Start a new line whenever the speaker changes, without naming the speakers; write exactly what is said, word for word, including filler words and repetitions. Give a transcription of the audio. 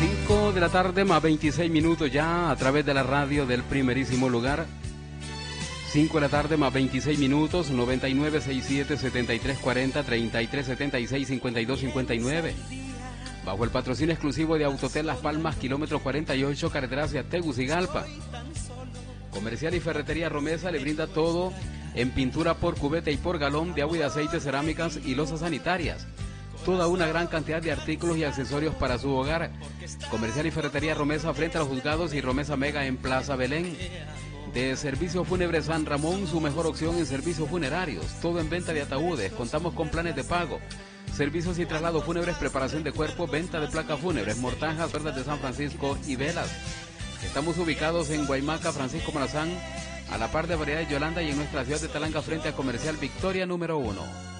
cinco de la tarde más veintiséis minutos ya a través de la radio del primerísimo lugar. cinco de la tarde más veintiséis minutos, noventa y nueve, sesenta y siete, setenta y tres cuarenta, treinta y tres setenta y seis, cincuenta y dos cincuenta y nueve. Bajo el patrocinio exclusivo de Autotel Las Palmas, kilómetro cuarenta y ocho, carretera hacia Tegucigalpa. Comercial y Ferretería Romesa le brinda todo en pintura por cubeta y por galón de agua y de aceite, cerámicas y losas sanitarias. Toda una gran cantidad de artículos y accesorios para su hogar. Comercial y Ferretería Romesa frente a los juzgados y Romesa Mega en Plaza Belén. De Servicio Fúnebre San Ramón, su mejor opción en servicios funerarios. Todo en venta de ataúdes. Contamos con planes de pago. Servicios y traslados fúnebres, preparación de cuerpo, venta de placas fúnebres, mortajas, verdes de San Francisco y velas. Estamos ubicados en Guaymaca, Francisco Morazán, a la par de Variedades Yolanda y en nuestra ciudad de Talanga frente a Comercial Victoria número uno.